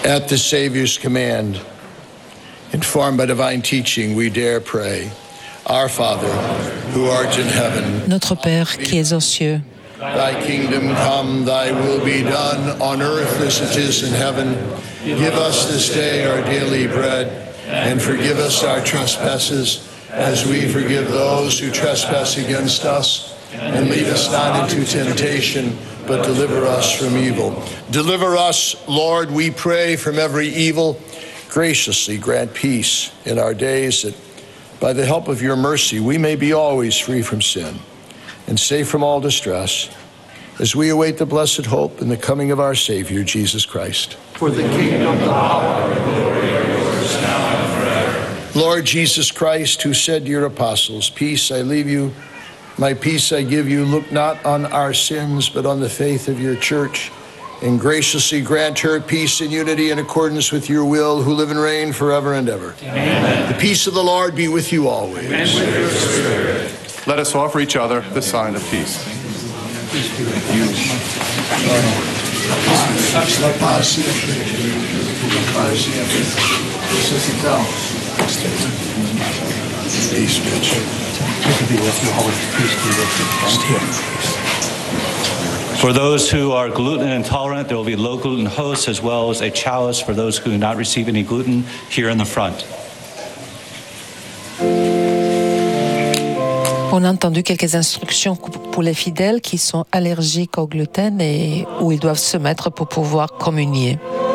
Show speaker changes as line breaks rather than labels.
At the Savior's command, informed by divine teaching, we dare pray. Our Father, who art in heaven,
Notre Père qui es aux cieux,
thy kingdom come, thy will be done on earth as it is in heaven. Give us this day our daily bread, and forgive us our trespasses, as we forgive those who trespass against us. And lead us not into temptation, but deliver us from evil. Deliver us, Lord, we pray, from every evil. Graciously grant peace in our days, that by the help of your mercy we may be always free from sin and safe from all distress, as we await the blessed hope and the coming of our Savior, Jesus Christ.
For the kingdom, the power, and the glory are yours, now and forever.
Lord Jesus Christ, who said to your apostles, "Peace I leave you, my peace I give you," look not on our sins, but on the faith of your church, and graciously grant her peace and unity in accordance with your will, who live and reign forever and ever.
Amen.
The peace of the Lord be with you always.
And with your spirit.
Let us offer each other the sign of peace.
Peace, Mitch.
For those who are gluten intolerant, there will be low gluten hosts, as well as a chalice for those who do not receive any gluten here in the front.
on a entendu quelques instructions pour les fidèles qui sont allergiques au gluten et où ils doivent se mettre pour pouvoir communier.